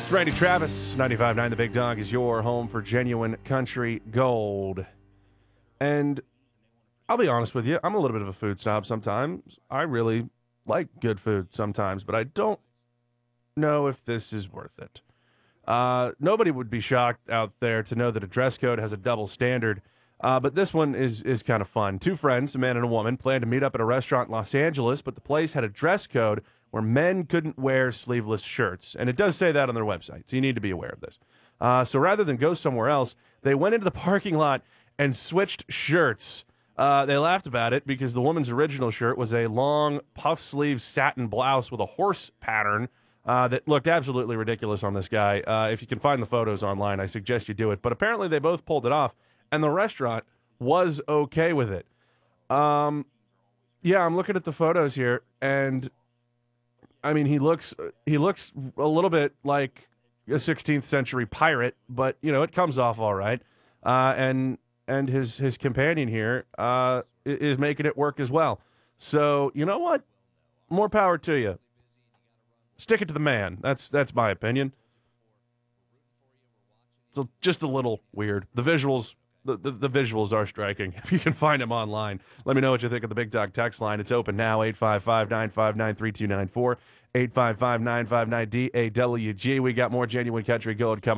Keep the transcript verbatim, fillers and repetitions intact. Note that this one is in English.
It's Randy Travis, ninety-five point nine The Big Dog is your home for genuine country gold. And I'll be honest with you, I'm a little bit of a food snob sometimes. I really like good food sometimes, but I don't know if this is worth it. Uh, nobody would be shocked out there to know that a dress code has a double standard, uh, but this one is is kind of fun. Two friends, a man and a woman, planned to meet up at a restaurant in Los Angeles, but the place had a dress code where men couldn't wear sleeveless shirts. And it does say that on their website, so you need to be aware of this. Uh, so rather than go somewhere else, they went into the parking lot and switched shirts. Uh, they laughed about it because the woman's original shirt was a long puff-sleeve satin blouse with a horse pattern uh, that looked absolutely ridiculous on this guy. Uh, if you can find the photos online, I suggest you do it. But apparently they both pulled it off, and the restaurant was okay with it. Um, yeah, I'm looking at the photos here, and I mean, he looks he looks a little bit like a sixteenth century pirate, but you know, it comes off all right. Uh, and and his his companion here uh, is making it work as well. So you know what? More power to you. Stick it to the man. That's that's my opinion. So just a little weird. The visuals. The, the, the visuals are striking. If you can find them online, let me know what you think of the Big Dog text line. It's open now, eight five five, nine five nine, three two nine four, eight five five, nine five nine, D A W G. We got more genuine country gold coming.